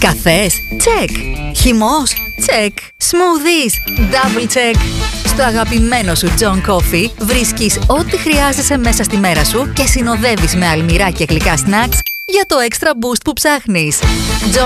Καφές? Check. Χυμός? Check. Smoothies? Double check. Στο αγαπημένο σου John Coffee βρίσκεις ό,τι χρειάζεσαι μέσα στη μέρα σου και συνοδεύεις με αλμυρά και γλυκά snacks για το extra boost που ψάχνεις.